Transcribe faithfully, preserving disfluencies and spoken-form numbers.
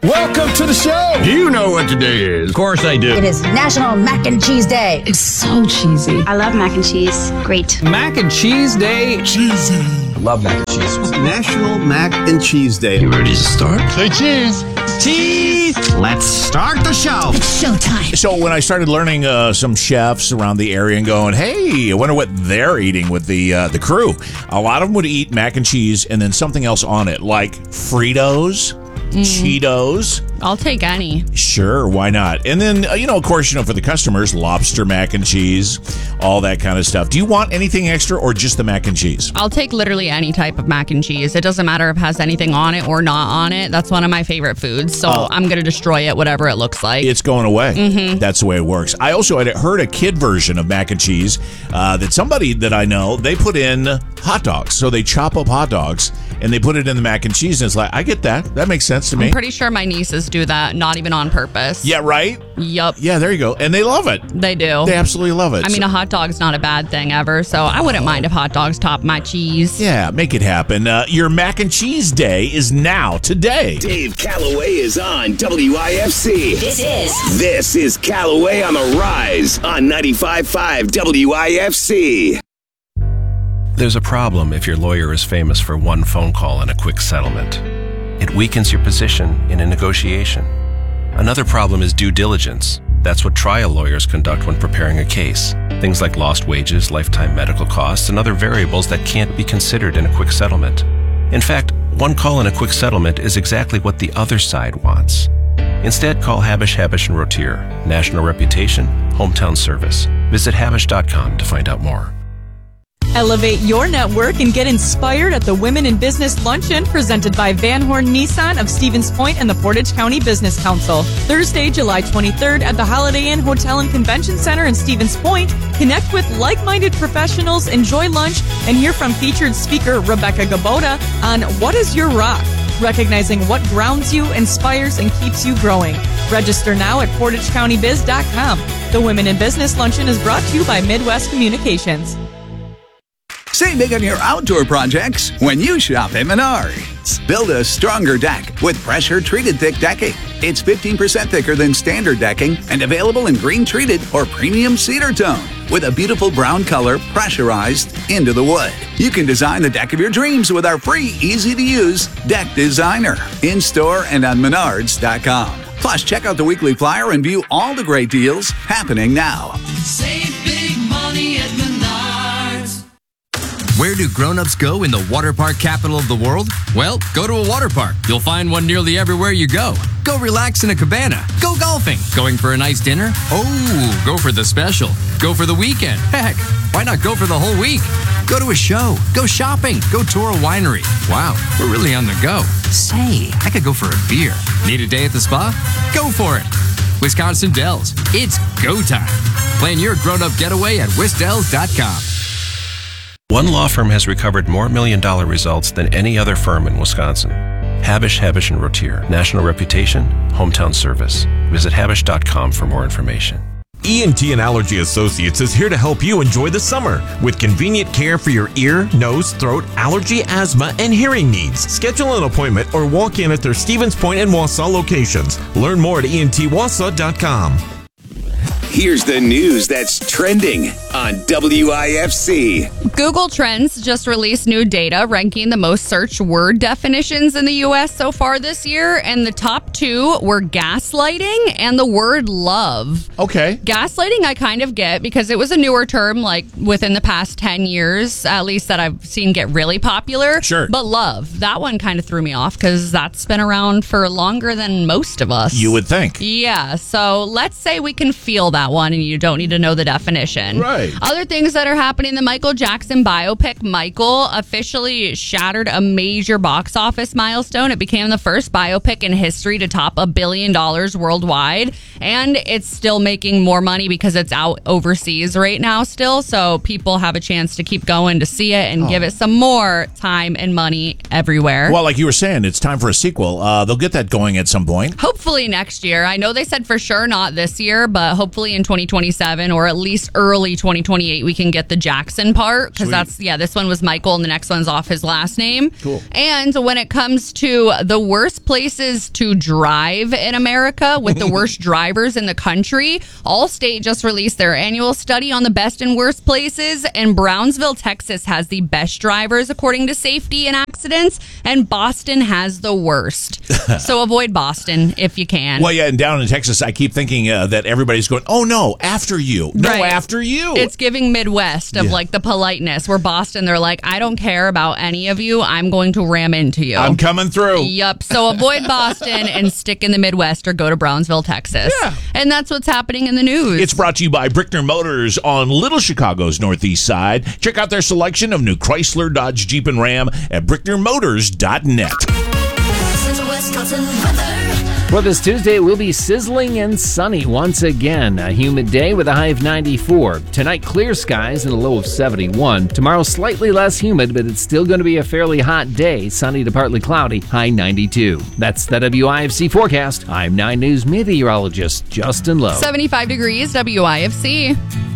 Welcome to the show. Do you know what today is? Of course I do. It is National Mac and Cheese Day. It's so cheesy. I love mac and cheese. Great. Mac and Cheese Day. Cheesy. I love mac and cheese. National Mac and Cheese Day. You ready to start? Say cheese. Cheese. Let's start the show. It's showtime. So when I started learning uh, some chefs around the area and going, hey, I wonder what they're eating with the uh, the crew. A lot of them would eat mac and cheese and then something else on it, like Fritos, mm. Cheetos. I'll take any. Sure, why not? And then, uh, you know, of course, you know, for the customers, lobster mac and cheese, all that kind of stuff. Do you want anything extra or just the mac and cheese? I'll take literally any type of mac and cheese. It doesn't matter if it has anything on it or not on it. That's one of my favorite foods. So uh, I'm going to destroy it, whatever it looks like. It's going away. Mm-hmm. That's the way it works. I also had heard a kid version of mac and cheese uh, that somebody that I know, they put in hot dogs. So they chop up hot dogs and they put it in the mac and cheese. And it's like, I get that. That makes sense to me. I'm pretty sure my nieces do that, not even on purpose. Yeah, right? Yup. Yeah, there you go. And they love it. They do. They absolutely love it. I mean, so, a hot dog's not a bad thing ever, so I wouldn't mind if hot dogs top my cheese. Yeah, make it happen. Uh, your mac and cheese day is now, today. Dave Calloway is on W I F C. This is. This is Calloway on the Rise on ninety-five point five W I F C. There's a problem if your lawyer is famous for one phone call and a quick settlement. It weakens your position in a negotiation. Another problem is due diligence. That's what trial lawyers conduct when preparing a case. Things like lost wages, lifetime medical costs, and other variables that can't be considered in a quick settlement. In fact, one call and a quick settlement is exactly what the other side wants. Instead, call Habish, Habish and Rotier. National reputation, hometown service. Visit habish dot com to find out more. Elevate your network and get inspired at the Women in Business Luncheon presented by Van Horn Nissan of Stevens Point and the Portage County Business Council. Thursday, July twenty-third at the Holiday Inn Hotel and Convention Center in Stevens Point. Connect with like-minded professionals, enjoy lunch, and hear from featured speaker Rebecca Gabota on What is Your Rock? Recognizing what grounds you, inspires, and keeps you growing. Register now at portage county biz dot com. The Women in Business Luncheon is brought to you by Midwest Communications. Save big on your outdoor projects when you shop at Menards. Build a stronger deck with pressure-treated thick decking. It's fifteen percent thicker than standard decking and available in green-treated or premium cedar tone with a beautiful brown color pressurized into the wood. You can design the deck of your dreams with our free, easy-to-use Deck Designer in-store and on menards dot com. Plus, check out the weekly flyer and view all the great deals happening now. Save big money at Menards. Where do grown-ups go in the water park capital of the world? Well, go to a water park. You'll find one nearly everywhere you go. Go relax in a cabana. Go golfing. Going for a nice dinner? Oh, go for the special. Go for the weekend. Heck, why not go for the whole week? Go to a show. Go shopping. Go tour a winery. Wow, we're really on the go. Say, I could go for a beer. Need a day at the spa? Go for it. Wisconsin Dells. It's go time. Plan your grown-up getaway at wis dells dot com. One law firm has recovered more million-dollar results than any other firm in Wisconsin. Habish, Habish and Rotier. National reputation, hometown service. Visit habish dot com for more information. E N T and Allergy Associates is here to help you enjoy the summer with convenient care for your ear, nose, throat, allergy, asthma, and hearing needs. Schedule an appointment or walk in at their Stevens Point and Wausau locations. Learn more at E N T wausau dot com. Here's the news that's trending on W I F C. Google Trends just released new data ranking the most searched word definitions in the U S so far this year, and the top two were gaslighting and the word love. Okay. Gaslighting I kind of get because it was a newer term, like within the past ten years, at least, that I've seen get really popular. Sure. But love, that one kind of threw me off because that's been around for longer than most of us. You would think. Yeah, so let's say we can feel that one and you don't need to know the definition. Right. Other things that are happening, the Michael Jackson biopic Michael officially shattered a major box office milestone. It became the first biopic in history to top a billion dollars worldwide, and it's still making more money because it's out overseas right now still, so people have a chance to keep going to see it and oh. give it some more time and money everywhere. Well, like you were saying, it's time for a sequel. Uh, they'll get that going at some point. Hopefully next year. I know they said for sure not this year, but hopefully in twenty twenty-seven or at least early twenty twenty twenty-eight, we can get the Jackson part because Sweet. that's, yeah, this one was Michael and the next one's off his last name. Cool. And when it comes to the worst places to drive in America with the worst drivers in the country, Allstate just released their annual study on the best and worst places, and Brownsville, Texas has the best drivers according to safety and accidents, and Boston has the worst. So avoid Boston if you can. Well, yeah, and down in Texas, I keep thinking uh, that everybody's going, oh, no, after you. No, Right. after you. It's giving Midwest of Yeah. like the politeness, where Boston, they're like, I don't care about any of you. I'm going to ram into you. I'm coming through. Yep. So avoid Boston and stick in the Midwest or go to Brownsville, Texas. Yeah. And that's what's happening in the news. It's brought to you by Brickner Motors on Little Chicago's northeast side. Check out their selection of new Chrysler, Dodge, Jeep, and Ram at brickner motors dot net. For this Tuesday, it will be sizzling and sunny once again. A humid day with a high of ninety-four. Tonight, clear skies and a low of seventy-one. Tomorrow, slightly less humid, but it's still going to be a fairly hot day. Sunny to partly cloudy, high ninety-two. That's the W I F C forecast. I'm nine News meteorologist Justin Lowe. seventy-five degrees, W I F C.